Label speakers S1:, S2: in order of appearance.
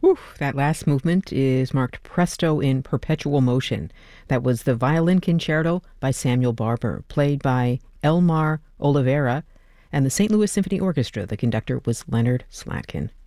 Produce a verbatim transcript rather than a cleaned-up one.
S1: Whew, that last movement is marked Presto in Perpetual Motion. That was the Violin Concerto by Samuel Barber, played by Elmar Oliveira, and the Saint Louis Symphony Orchestra. The conductor was Leonard Slatkin.